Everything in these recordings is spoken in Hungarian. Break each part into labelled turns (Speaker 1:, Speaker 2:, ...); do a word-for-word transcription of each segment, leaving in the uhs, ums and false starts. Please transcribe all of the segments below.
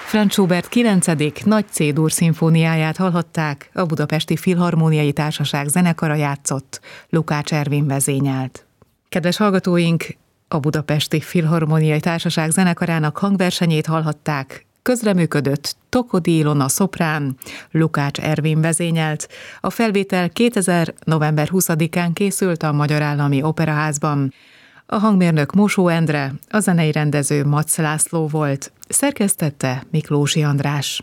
Speaker 1: Franz Schubert kilencedik nagy C-dur szimfóniáját hallhatták, a Budapesti Filharmóniai Társaság zenekara játszott, Lukács Ervin vezényelt. Kedves hallgatóink, a Budapesti Filharmóniai Társaság zenekarának hangversenyét hallhatták, közreműködött Tokodi Ilona szoprán, Lukács Ervin vezényelt. A felvétel kétezer november huszadikán készült a Magyar Állami Operaházban. A hangmérnök Mosó Endre, a zenei rendező Matz László volt, szerkesztette Miklósi András.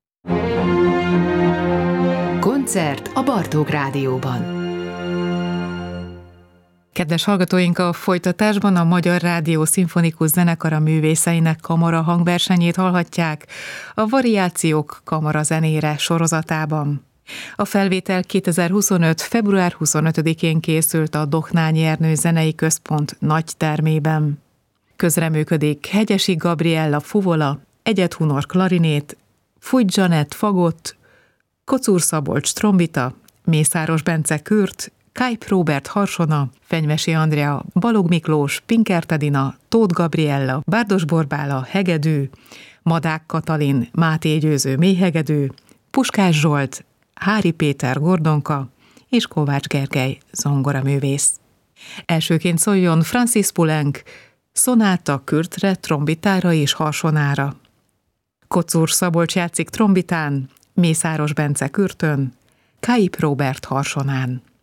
Speaker 2: Koncert a Bartók Rádióban.
Speaker 1: Kedves hallgatóink, a folytatásban a Magyar Rádió Szimfonikus Zenekara művészeinek kamara hangversenyét hallhatják a Variációk kamara zenére sorozatában. A felvétel kétezer-huszonöt. február huszonötödikén készült a Doknányi Ernő Zenei Központ nagy termében. Közreműködik Hegyesi Gabriella fuvola, Egyed Hunor klarinét, Fújt Zsanett fagott, Kocúr Szabolcs trombita, Mészáros Bence kürt, Kájp Róbert harsona, Fenyvesi Andrea, Balog Miklós, Pinkert Edina, Tóth Gabriella, Bárdos Borbála hegedű, Madák Katalin, Máté Győző mélyhegedű, Puskás Zsolt, Hári Péter gordonka és Kovács Gergely zongoraművész. Elsőként szóljon Francis Poulenc, szonáta kürtre, trombitára és harsonára. Kocúr Szabolcs játszik trombitán, Mészáros Bence kürtön, Kájp Róbert harsonán.